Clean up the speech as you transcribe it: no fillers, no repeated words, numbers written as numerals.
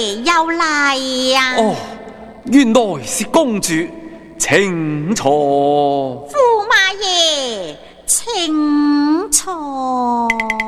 又嚟啊？ 哦，原來是公主，請坐。 夫